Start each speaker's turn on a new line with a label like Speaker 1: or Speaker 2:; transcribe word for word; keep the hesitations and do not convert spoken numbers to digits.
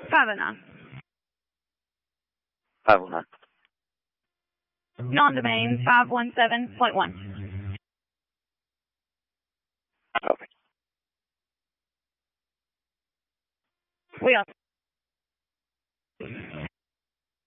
Speaker 1: five oh nine.
Speaker 2: five oh nine.
Speaker 1: Non-domain five one seven point one.
Speaker 2: Okay.
Speaker 1: We are